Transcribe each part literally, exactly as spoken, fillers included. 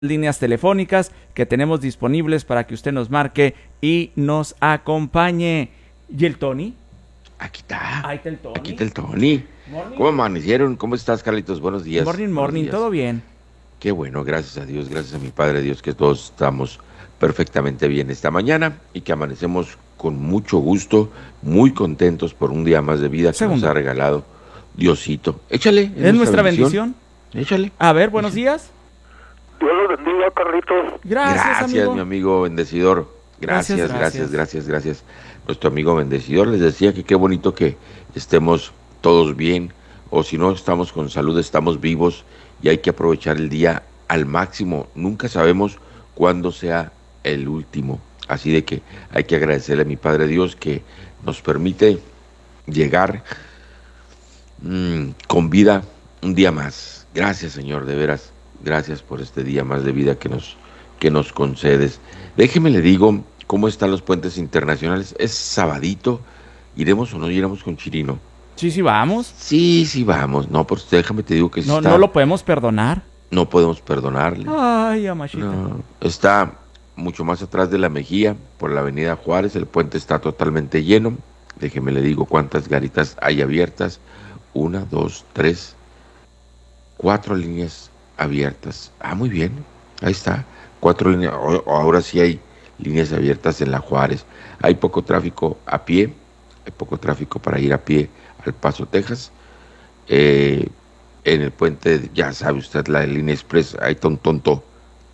líneas telefónicas que tenemos disponibles para que usted nos marque y nos acompañe. ¿Y el Tony? Aquí está. Ahí está el Tony. Aquí está el Tony. Morning. ¿Cómo amanecieron? ¿Cómo estás, Carlitos? Buenos días. Morning, Buenos morning, días. ¿todo bien? Qué bueno, gracias a Dios, gracias a mi Padre Dios, que todos estamos perfectamente bien esta mañana y que amanecemos con mucho gusto, muy contentos por un día más de vida que Segundo. nos ha regalado Diosito. Échale. ¿Es nuestra bendición? bendición? Échale. A ver, buenos Échale. días. Dios los bendiga, Carlitos. Gracias, Gracias, amigo. mi amigo bendecidor. Gracias, Gracias, gracias, gracias. gracias, gracias. Nuestro amigo bendecidor les decía que qué bonito que estemos todos bien, o si no estamos con salud, estamos vivos y hay que aprovechar el día al máximo. Nunca sabemos cuándo sea el último. Así de que hay que agradecerle a mi Padre Dios que nos permite llegar mmm, con vida un día más. Gracias, Señor, de veras. Gracias por este día más de vida que nos, que nos concedes. Déjeme le digo cómo están los puentes internacionales. Es sabadito. ¿Iremos o no iremos con Chirino? Sí, sí, vamos. Sí, sí, vamos. No, pues déjame te digo que sí No, está. no lo podemos perdonar. No podemos perdonarle. Ay, amachita. No, está mucho más atrás de la Mejía, por la avenida Juárez. El puente está totalmente lleno. Déjeme le digo cuántas garitas hay abiertas. Una, dos, tres, cuatro líneas abiertas. Ah, muy bien. Ahí está. Cuatro líneas. Ahora sí hay líneas abiertas en la Juárez. Hay poco tráfico a pie. Hay poco tráfico para ir a pie al Paso, Texas. Eh, en el puente, ya sabe usted, la línea express, ahí está un tonto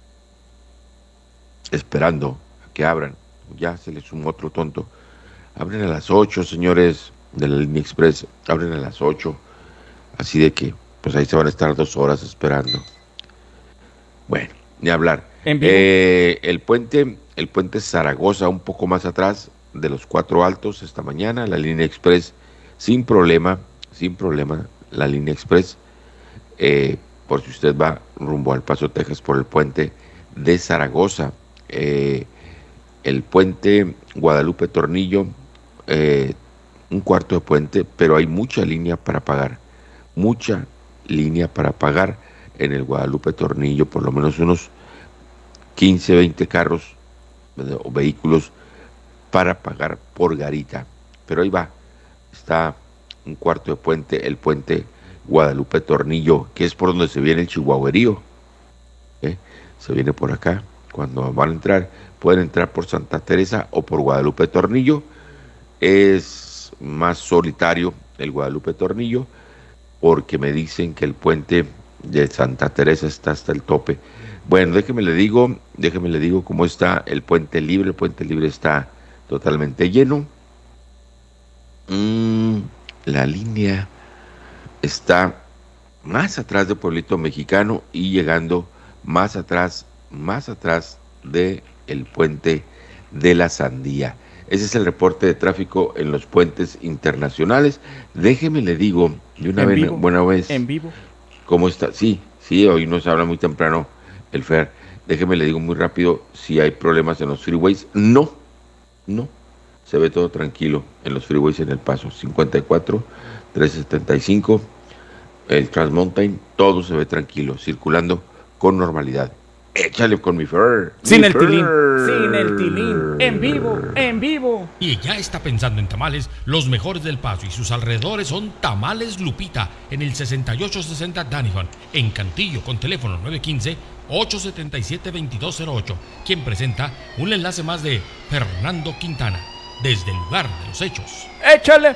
esperando a que abran. Ya se le sumó otro tonto. Abren a las ocho, señores de la línea express. Abren a las ocho. Así de que, pues ahí se van a estar dos horas esperando. Bueno, ni hablar. ¿En vivo? Eh, el puente, el puente Zaragoza, un poco más atrás de los Cuatro Altos esta mañana, la línea express, sin problema, sin problema, la línea express, eh, por si usted va rumbo al Paso, Texas, por el puente de Zaragoza, eh, el puente Guadalupe Tornillo, eh, un cuarto de puente, pero hay mucha línea para pagar, mucha línea para pagar en el Guadalupe Tornillo, por lo menos unos quince, veinte carros o vehículos para pagar por garita, pero ahí va, está un cuarto de puente, el puente Guadalupe Tornillo, que es por donde se viene el chihuahuerío, ¿eh? Se viene por acá. Cuando van a entrar, pueden entrar por Santa Teresa o por Guadalupe Tornillo. Es más solitario el Guadalupe Tornillo, porque me dicen que el puente de Santa Teresa está hasta el tope. Bueno, déjeme le digo, déjeme le digo cómo está el puente libre. El puente libre está totalmente lleno. Mm, la línea está más atrás de Pueblito Mexicano y llegando más atrás, más atrás de el puente de la Sandía. Ese es el reporte de tráfico en los puentes internacionales. Déjeme le digo de una En vez, vivo. buena vez, En vivo. ¿cómo está? Sí, sí, hoy nos habla muy temprano el Fer. Déjeme le digo muy rápido si hay problemas en los freeways. No, no. Se ve todo tranquilo en los freeways en El Paso. cincuenta y cuatro, trescientos setenta y cinco, el Transmountain, todo se ve tranquilo, circulando con normalidad. Échale con mi Fer. Sin mi el Fer. tilín. Sin el tilín. En vivo. En vivo. Y ya está pensando en tamales, los mejores del Paso y sus alrededores son Tamales Lupita, en el sesenta y ocho sesenta Danihon, en Cantillo, con teléfono nueve uno cinco, ocho siete siete, dos dos cero ocho, quien presenta un enlace más de Fernando Quintana, desde el lugar de los hechos. ¡Échale!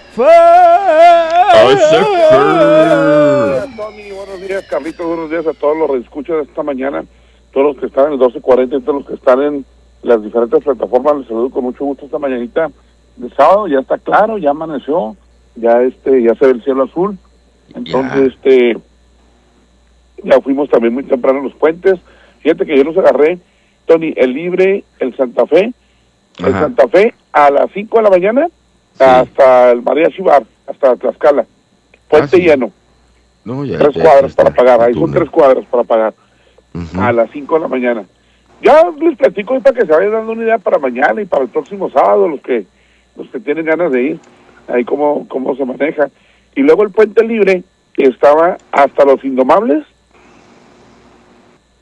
Hola, Tony, buenos días, Carlitos, buenos días a todos los que escuchan esta mañana, todos los que están en el doce cuarenta y todos los que están en las diferentes plataformas. Les saludo con mucho gusto esta mañanita de sábado. Ya está claro, ya amaneció, ya este ya se ve el cielo azul. Entonces, Ya. este ya fuimos también muy temprano a los puentes. Fíjate que yo los agarré, Tony, el Libre, el Santa Fe, el Ajá. Santa Fe a las cinco de la mañana Sí. hasta el Mariachi Bar, hasta Tlaxcala. Puente Ah, sí. lleno. No, ya, Tres ya, cuadras ya está. para pagar, ahí son Túnel. tres cuadras para pagar. Ujú. A las cinco de la mañana. Ya les platico ahí para que se vayan dando una idea para mañana y para el próximo sábado, los que los que tienen ganas de ir, ahí cómo, cómo se maneja. Y luego el Puente Libre, que estaba hasta los Indomables,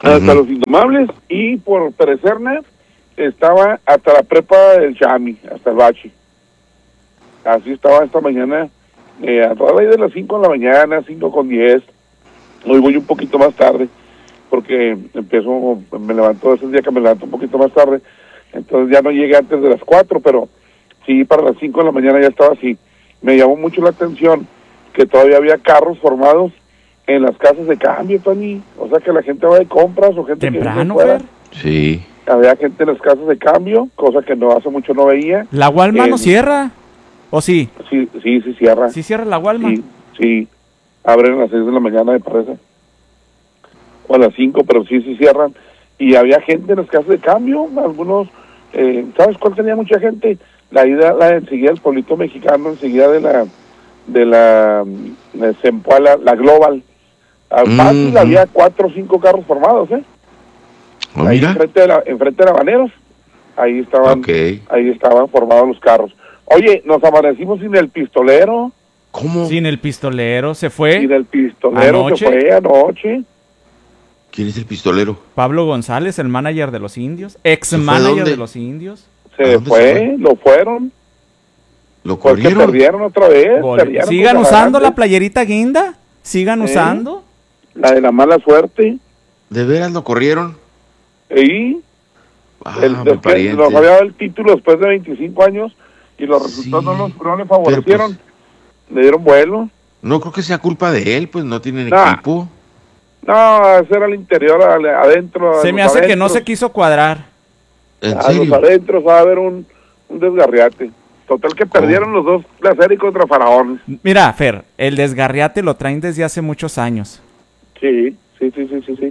hasta Ujú. los Indomables, y por Perecerna estaba hasta la prepa del Chami, hasta el Bachi. Así estaba esta mañana, eh, a todas las de las cinco de la mañana, cinco con diez. Hoy voy un poquito más tarde, porque empiezo, me levanto, ese día que me levanto un poquito más tarde, entonces ya no llegué antes de las cuatro, pero sí, para las cinco de la mañana ya estaba así. Me llamó mucho la atención que todavía había carros formados en las casas de cambio, Tony. O sea, que la gente va de compras o gente Temprano, que viene de Fer. fuera. Sí. Había gente en las casas de cambio, cosa que no hace mucho no veía. ¿La Walmart no Eh, cierra? ¿O sí? Sí, sí, sí cierra. ¿Sí cierra la Walmart? Sí, sí. Abren a las seis de la mañana, me parece. O a las cinco, pero sí, sí cierran. Y había gente en las casas de cambio, algunos... Eh, ¿Sabes cuál tenía mucha gente? La ida, la enseguida del pueblito mexicano, enseguida de la... de la... de Zempoala, la Global. Al fácil Ujú. había cuatro o cinco carros formados, ¿eh? Oh, Ahí mira. enfrente de, la, enfrente de Habaneros. Ahí estaban, Ok. ahí estaban formados los carros. Oye, nos amanecimos sin el pistolero. ¿Cómo? Sin el pistolero se fue. Sin el pistolero ¿Anoche? se fue anoche. ¿Quién es el pistolero? Pablo González, el manager de los indios. Ex ¿Se fue a manager dónde? de los indios. ¿A Se dónde fue, se fue? lo fueron. ¿Lo Porque corrieron? perdieron otra vez. Gol. perdieron Sigan contra usando la Grandes, playerita guinda. Sigan ¿Eh? usando. la de la mala suerte. ¿De veras lo corrieron? Y Ah, el, mi el que pariente. nos había dado el título después de veinticinco años y los resultados Sí, no, los, no le favorecieron. pero Le dieron vuelo. No creo que sea culpa de él, pues no tienen Nah. equipo. No, ese era el interior, al- adentro. Se a me los hace que no adentros. se quiso cuadrar. ¿En A serio? los adentros va a haber un, un desgarriate. Total que perdieron los dos, la serie contra Faraones. Mira, Fer, el desgarriate lo traen desde hace muchos años. Sí, sí, sí, sí, sí, sí.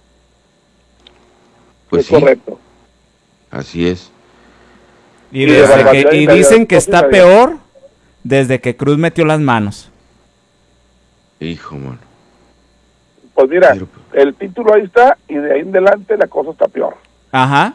Pues es sí, correcto. así es. Y, Y de desde barbaridad que- y y calidad, dicen que entonces, está calidad. peor desde que Cruz metió las manos. Hijo, mano. Pues mira, Pero- el título ahí está y de ahí en adelante la cosa está peor. Ajá.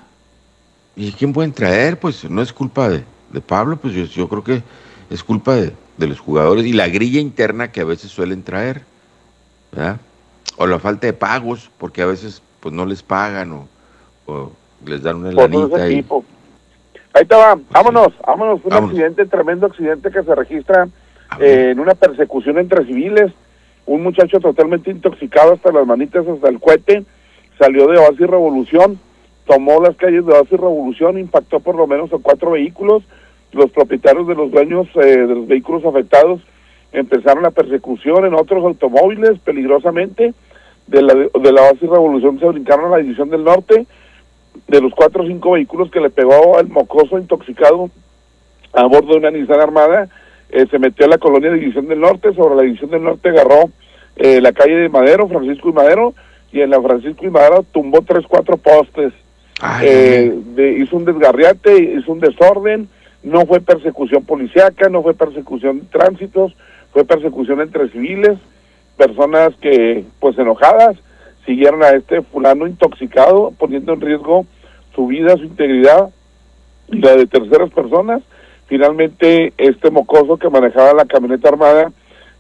¿Y quién pueden traer? Pues no es culpa de, de Pablo, pues yo, yo creo que es culpa de, de los jugadores y la grilla interna que a veces suelen traer, ¿verdad? O la falta de pagos, porque a veces pues no les pagan o, o les dan una Por todo lanita ese y... equipo. Ahí te va, vámonos, vámonos. Un Vámonos. accidente, tremendo accidente que se registra A ver. eh, en una persecución entre civiles. Un muchacho totalmente intoxicado hasta las manitas, hasta el cohete, salió de Oasis Revolución, tomó las calles de Oasis Revolución, impactó por lo menos a cuatro vehículos. Los propietarios de los dueños eh, de los vehículos afectados empezaron la persecución en otros automóviles peligrosamente. De la, de la Oasis Revolución se brincaron a la División del Norte. De los cuatro o cinco vehículos que le pegó al mocoso intoxicado a bordo de una Nissan Armada, eh, se metió a la colonia División del Norte. Sobre la División del Norte agarró eh, la calle de Madero, Francisco y Madero, y en la Francisco y Madero tumbó tres, cuatro postes. Ay, Eh, de, hizo un desgarriate, hizo un desorden. No fue persecución policíaca, no fue persecución de tránsitos, fue persecución entre civiles, personas que, pues enojadas, siguieron a este fulano intoxicado, poniendo en riesgo su vida, su integridad y la de terceras personas. Finalmente, este mocoso que manejaba la camioneta armada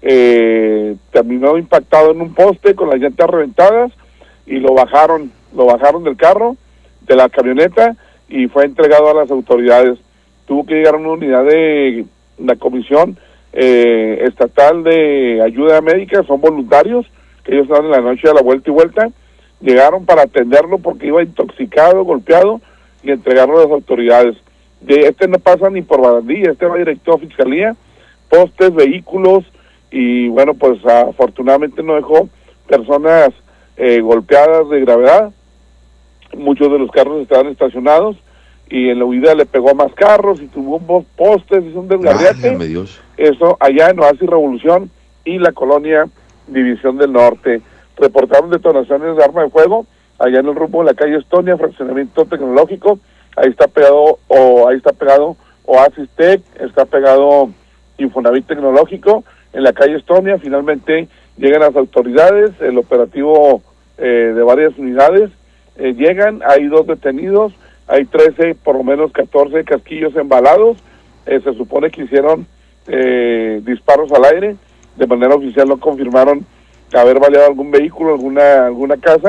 eh, terminó impactado en un poste con las llantas reventadas y lo bajaron, lo bajaron del carro, de la camioneta, y fue entregado a las autoridades. Tuvo que llegar a una unidad de la Comisión eh, Estatal de Ayuda Médica, son voluntarios, que ellos están en la noche a la vuelta y vuelta, llegaron para atenderlo porque iba intoxicado, golpeado, y entregarlo a las autoridades. De este no pasa ni por barandilla, este va directo a Fiscalía, postes, vehículos, y bueno, pues afortunadamente no dejó personas eh, golpeadas de gravedad. Muchos de los carros estaban estacionados y en la huida le pegó a más carros y tuvo un postes, hizo un desgarriate. válgame Dios. Eso allá en Oasis Revolución y la colonia División del Norte. Reportaron detonaciones de arma de fuego allá en el rumbo de la calle Estonia, fraccionamiento tecnológico. Ahí está pegado, o ahí está pegado Oasis Tech, está pegado Infonavit Tecnológico en la calle Estonia. Finalmente llegan las autoridades, el operativo eh, de varias unidades eh, llegan, hay dos detenidos, hay trece, por lo menos catorce casquillos embalados. Eh, se supone que hicieron eh, disparos al aire. De manera oficial no confirmaron haber baleado algún vehículo, alguna alguna casa,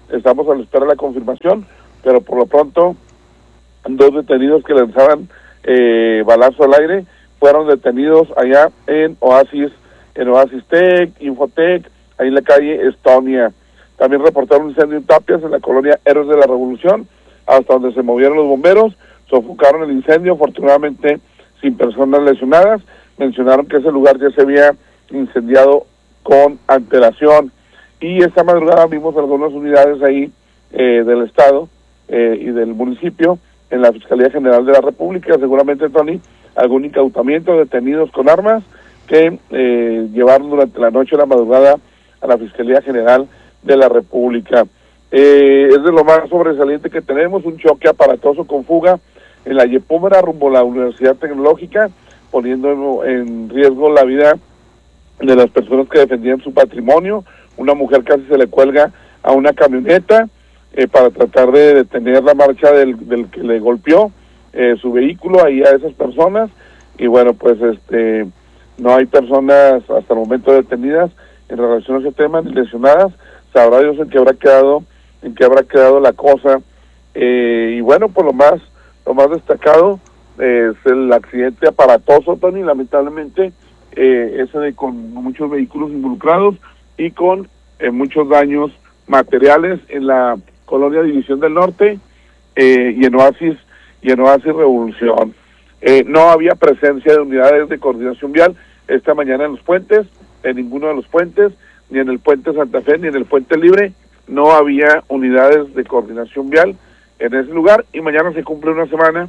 estamos a la espera de la confirmación, pero por lo pronto dos detenidos que lanzaban eh, balazo al aire fueron detenidos allá en Oasis, en Oasis Tech, Infotech, ahí en la calle Estonia. También reportaron un incendio en Tapias, en la colonia Héroes de la Revolución, hasta donde se movieron los bomberos, sofocaron el incendio, afortunadamente sin personas lesionadas. Mencionaron que ese lugar ya se había incendiado con antelación. Y esta madrugada vimos algunas unidades ahí eh, del Estado eh, y del municipio, en la Fiscalía General de la República, seguramente, Tony, algún incautamiento, detenidos con armas, que eh, llevaron durante la noche o la madrugada a la Fiscalía General de la República. Eh, es de lo más sobresaliente que tenemos, un choque aparatoso con fuga en la Yepúmera rumbo a la Universidad Tecnológica, poniendo en, en riesgo la vida de las personas que defendían su patrimonio. Una mujer casi se le cuelga a una camioneta eh, para tratar de detener la marcha del, del que le golpeó eh, su vehículo ahí a esas personas, y bueno, pues este no hay personas hasta el momento detenidas en relación a ese tema, ni lesionadas. Sabrá Dios en qué habrá quedado, en qué habrá quedado la cosa. Eh, y bueno, pues lo más, lo más destacado eh, es el accidente aparatoso, Tony, lamentablemente, eh, ese de con muchos vehículos involucrados y con eh, muchos daños materiales en la colonia División del Norte eh, y en Oasis y en Oasis Revolución. Eh, no había presencia de unidades de coordinación vial esta mañana en los puentes, en ninguno de los puentes, ni en el puente Santa Fe, ni en el puente Libre, no había unidades de coordinación vial en ese lugar. Y mañana se cumple una semana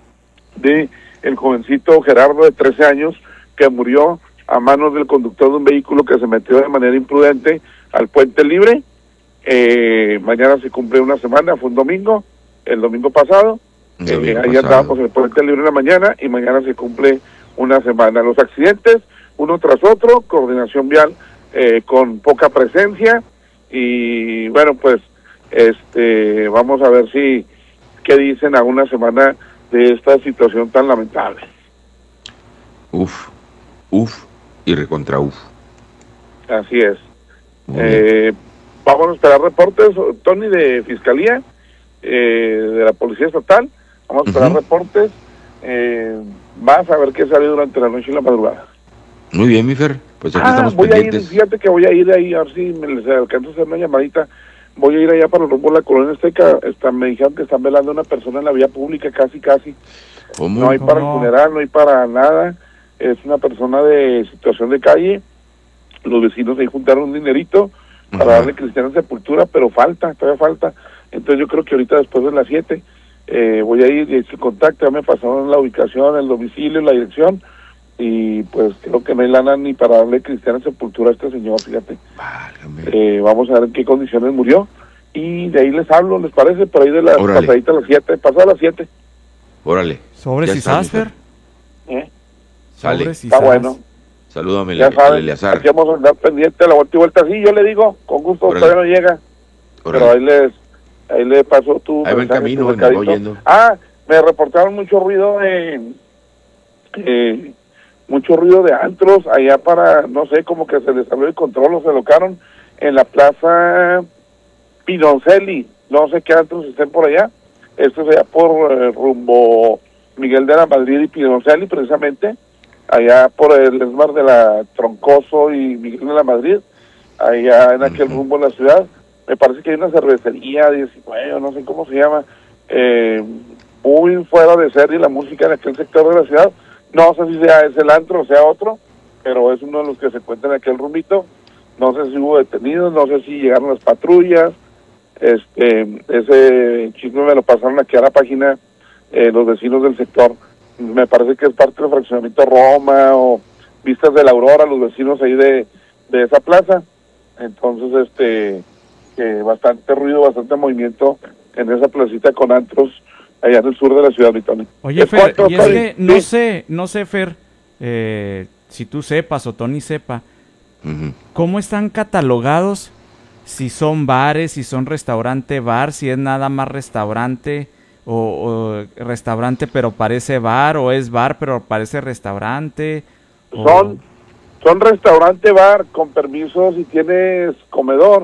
de el jovencito Gerardo, de trece años, que murió a manos del conductor de un vehículo que se metió de manera imprudente al puente Libre. Eh, mañana se cumple una semana, fue un domingo, el domingo pasado, el domingo eh, ahí pasado. andábamos en el puente Libre en la mañana, y mañana se cumple una semana. Los accidentes, uno tras otro, coordinación vial eh, con poca presencia, y bueno, pues este vamos a ver si qué dicen a una semana de esta situación tan lamentable. Uf, uf y recontra uf. Así es. Muy Eh, vamos a esperar reportes, Tony, de Fiscalía, eh, de la Policía Estatal. Vamos a esperar Ujú. reportes eh, más, a ver qué sale durante la noche y la madrugada. Muy bien, mi Fer, pues aquí Ah, estamos voy pendientes. a ir, fíjate que voy a ir ahí, a ver si me les alcanzo a hacer una llamadita. Voy a ir allá para el rumbo de la Colonia Azteca. Está, me dijeron que están velando a una persona en la vía pública, casi, casi. ¿Cómo? No hay para el ¿Cómo? funeral, no hay para nada. Es una persona de situación de calle. Los vecinos ahí juntaron un dinerito para Ajá. darle cristiana sepultura, pero falta, todavía falta. Entonces yo creo que ahorita después de las siete eh, voy a ir y hice contacto. Ya me pasaron la ubicación, el domicilio, la dirección, y pues creo que no hay lana ni para darle cristiana sepultura a este señor, fíjate. Válgame. Eh, vamos a ver en qué condiciones murió, y de ahí les hablo, ¿les parece? Por ahí de las Órale. pasaditas a las siete, pasadas las siete. Órale. Sobres Ya y está, mi Sasfer. ¿eh? Sale. Sobres y Está sas. bueno. Salúdame Ya al saben, Eleazar. aquí vamos a andar pendiente de la vuelta y vuelta. Sí, yo le digo, con gusto, Órale. todavía no llega, pero ahí Órale. les, ahí le paso tu Ahí va en mensaje, camino, tu güey, me voy recadito. yendo. Ah, me reportaron mucho ruido de, eh, mucho ruido de antros, allá para, no sé, como que se les salió el control, o se locaron en la plaza Pinoncelli, no sé qué antros estén por allá. Esto es allá por eh, rumbo Miguel de la Madrid y Pinoncelli, precisamente, allá por el esmar de la Troncoso y Miguel de la Madrid, allá en aquel Ujú. rumbo de la ciudad. Me parece que hay una cervecería, diecinueve, no sé cómo se llama, eh, muy fuera de serie la música en aquel sector de la ciudad. No sé si sea ese el antro o sea otro, pero es uno de los que se cuenta en aquel rumbito. No sé si hubo detenidos, no sé si llegaron las patrullas. Este, ese chisme me lo pasaron aquí a la página eh, los vecinos del sector. Me parece que es parte del fraccionamiento Roma o Vistas de la Aurora, los vecinos ahí de, de esa plaza. Entonces, este, que bastante ruido, bastante movimiento en esa placita con antros allá en el sur de la ciudad, mi Tony. Oye, ¿Es Fer, cuánto, y es Tony? que no Sí. sé, no sé, Fer, eh, si tú sepas o Tony sepa, Ujú. ¿cómo están catalogados? Si son bares, si son restaurante bar, si es nada más restaurante o, o restaurante pero parece bar, o es bar pero parece restaurante. o- Son, son restaurante bar con permiso si tienes comedor,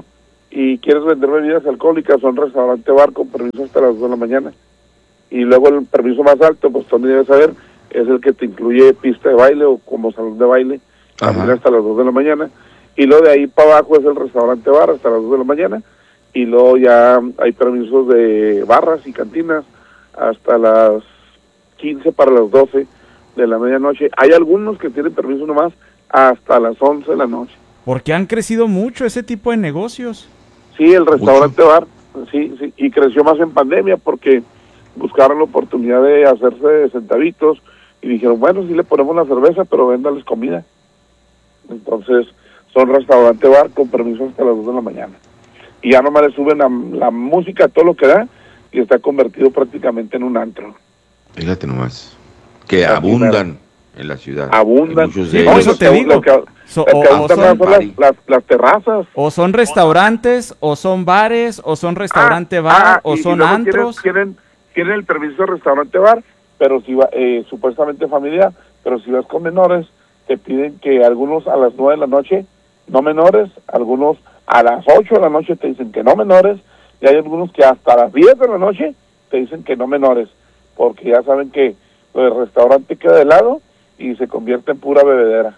y quieres vender bebidas alcohólicas, son restaurante bar con permiso hasta las dos de la mañana. Y luego el permiso más alto, pues tú debes saber, es el que te incluye pista de baile o como salón de baile, también hasta las dos de la mañana. Y luego de ahí para abajo es el restaurante bar hasta las dos de la mañana. Y luego ya hay permisos de barras y cantinas hasta las quince para las doce de la medianoche. Hay algunos que tienen permiso nomás hasta las once de la noche. Porque han crecido mucho ese tipo de negocios. Sí, el restaurante bar, sí, sí, y creció más en pandemia porque buscaron la oportunidad de hacerse centavitos y dijeron, bueno, sí le ponemos la cerveza, pero véndales comida. Entonces, son restaurante bar con permiso hasta las dos de la mañana. Y ya nomás le suben la, la música, todo lo que da, y está convertido prácticamente en un antro. Fíjate nomás, que Aquí abundan en la ciudad. Abundan. Sí, por eso te digo. Lo que, so, lo que o, o son, las, las, las terrazas. O son restaurantes, o son bares, o son restaurante ah, bar, ah, o y, son y antros. Quieren, quieren el permiso de restaurante bar, pero si va, eh, supuestamente familiar, pero si vas con menores, te piden que algunos a las nueve de la noche, no menores, algunos a las ocho de la noche te dicen que no menores, y hay algunos que hasta las diez de la noche te dicen que no menores, porque ya saben que el restaurante queda de lado y se convierte en pura bebedera.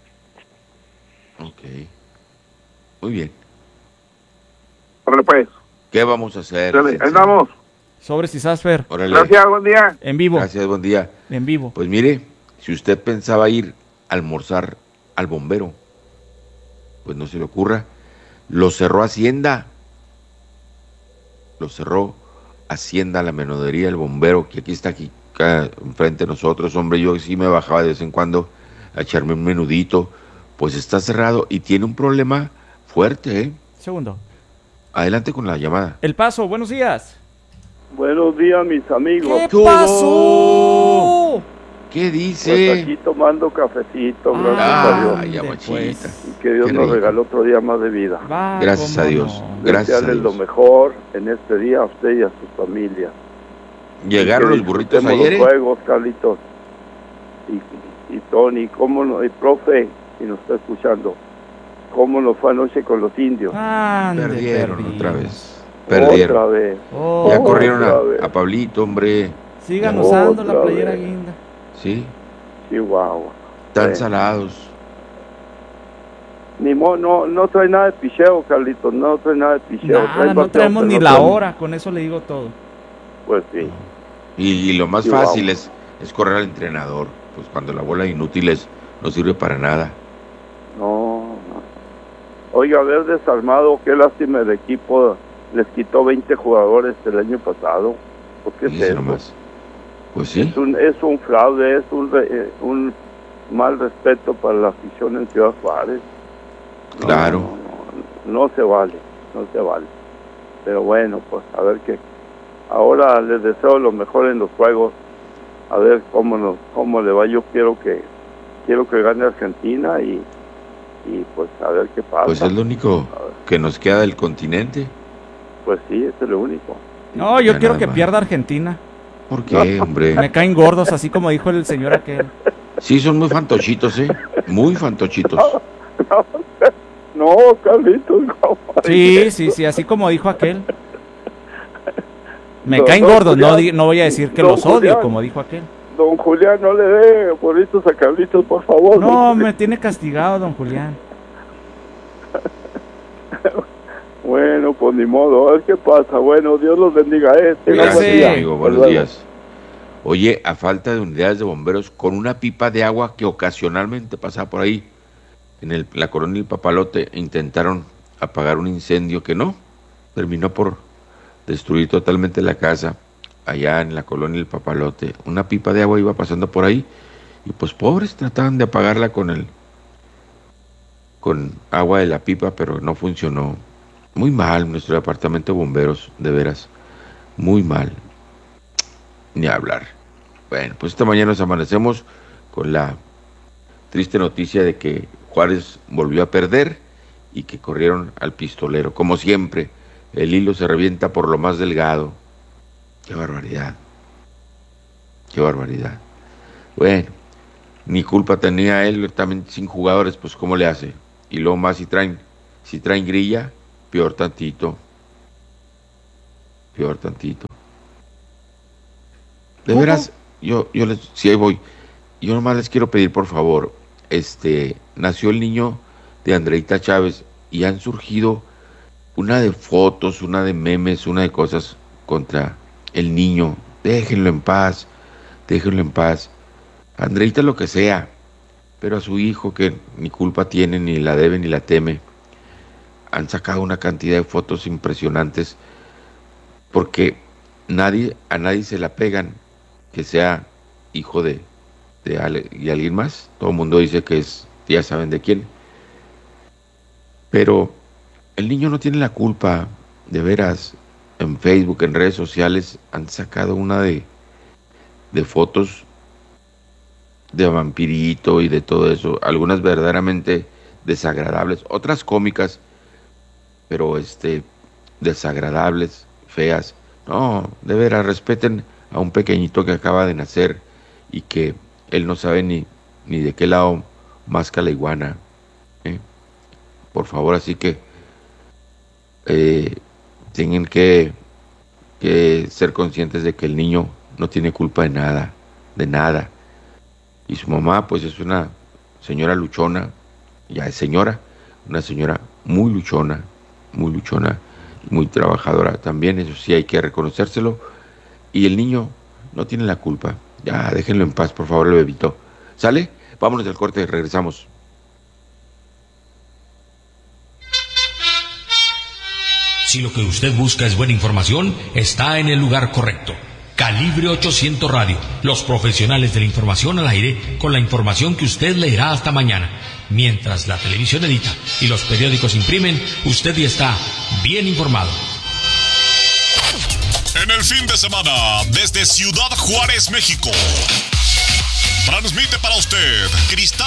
Ok, muy bien. Órale pues. ¿Qué vamos a hacer? Dale, ahí vamos. Sobre Cisasfer. Gracias, buen día. En vivo. Gracias, buen día. En vivo. Pues mire, si usted pensaba ir a almorzar al bombero, pues no se le ocurra. Lo cerró Hacienda. Lo cerró Hacienda, la menudería, el bombero, que aquí está aquí acá, enfrente de nosotros. Hombre, yo sí me bajaba de vez en cuando a echarme un menudito. Pues está cerrado y tiene un problema fuerte, ¿eh? Segundo. Adelante con la llamada. El Paso, buenos días. Buenos días, mis amigos. ¿Qué pasó? ¿Qué dice? Pues aquí tomando cafecito, ah, gracias a Dios. Ay, amachita. Y que Dios nos regaló otro día más de vida. Va, gracias a Dios. No. Gracias a Dios. lo mejor en este día a usted y a su familia. Llegaron los burritos ayer. Los juegos, Carlitos. Y, y Tony, cómo no, y profe, si nos está escuchando, cómo nos fue anoche con los indios. Ande, perdieron perdimos. otra vez. Perdieron. Otra vez. Oh, ya corrieron a, a Pablito, hombre. Sigan ya. usando Otra la playera vez. guinda. Sí. Chihuahua. Tan sí. salados. Ni mo, no, no trae nada de picheo, Carlitos, no trae nada de picheo. Nada, trae no traemos ni no la trae... hora, con eso le digo todo. Pues sí. Y, y lo más Sí, fácil wow. es, es correr al entrenador. Pues cuando la bola inútil es, no sirve para nada. No, no. Oiga, haber desarmado, qué lástima el equipo, les quitó veinte jugadores el año pasado. ¿Por qué es Fíjese eso? nomás. Pues sí. Es un, es un fraude, es un, re, un mal respeto para la afición en Ciudad Juárez. No, Claro. No, no, no se vale, no se vale. Pero bueno, pues a ver qué. Ahora les deseo lo mejor en los juegos. A ver cómo nos, cómo le va. Yo quiero que quiero que gane Argentina y, y pues a ver qué pasa. Pues es lo único que nos queda del continente. Pues sí, eso es lo único. No, yo Ya quiero nada que más. pierda Argentina. ¿Por qué, hombre? Me caen gordos, así como dijo el señor aquel. Sí, son muy fantochitos, ¿eh? Muy fantochitos. No, Carlitos, no. Sí, sí, sí, así como dijo aquel. Me Don- caen don gordos, no, Julián, di- no voy a decir que don los odio, Julián. como dijo aquel. Don Julián, no le dé burritos a Carlitos, por favor. don No, Julián. me tiene castigado, don Julián. Bueno, pues ni modo, a ver qué pasa. Bueno, Dios los bendiga. Eh. Tenga Gracias, buen día. amigo. Hasta Buenos luego. días. Oye, a falta de unidades de bomberos, con una pipa de agua que ocasionalmente pasaba por ahí, en el, la colonia El Papalote, intentaron apagar un incendio que no, terminó por destruir totalmente la casa, allá en la colonia El Papalote. Una pipa de agua iba pasando por ahí, y pues pobres trataban de apagarla con el, con agua de la pipa, pero no funcionó. Muy mal nuestro departamento de bomberos, de veras, muy mal. Ni hablar. Bueno, pues esta mañana nos amanecemos con la triste noticia de que Juárez volvió a perder y que corrieron al pistolero. Como siempre, el hilo se revienta por lo más delgado. Qué barbaridad. Qué barbaridad. Bueno, ni culpa tenía él, también sin jugadores, pues cómo le hace. Y luego más si traen, si traen grilla, peor tantito. Peor tantito. De ¿Cómo? veras, yo, yo les, si ahí voy, yo nomás les quiero pedir por favor, este, nació el niño de Andreita Chávez y han surgido una de fotos, una de memes, una de cosas contra el niño. Déjenlo en paz, déjenlo en paz. Andreita lo que sea, pero a su hijo que ni culpa tiene, ni la debe, ni la teme, han sacado una cantidad de fotos impresionantes porque nadie, a nadie se la pegan que sea hijo de, de, ale, y alguien más. Todo el mundo dice que es, ya saben de quién. Pero el niño no tiene la culpa, de veras. En Facebook, en redes sociales, han sacado una de, de fotos de vampirito y de todo eso. Algunas verdaderamente desagradables, otras cómicas, pero este, desagradables, feas. No, de veras, respeten a un pequeñito que acaba de nacer y que él no sabe ni, ni de qué lado masca la iguana. ¿eh? Por favor, así que eh, tienen que, que ser conscientes de que el niño no tiene culpa de nada, de nada. Y su mamá, pues es una señora luchona, ya es señora, una señora muy luchona, muy luchona, muy trabajadora también, eso sí hay que reconocérselo. Y el niño no tiene la culpa. Ya, déjenlo en paz, por favor, el bebito. ¿Sale? Vámonos del corte y regresamos. Si lo que usted busca es buena información, está en el lugar correcto. Calibre ochocientos Radio, los profesionales de la información al aire, con la información que usted leerá hasta mañana. Mientras la televisión edita y los periódicos imprimen, usted ya está bien informado. En el fin de semana, desde Ciudad Juárez, México, transmite para usted Cristal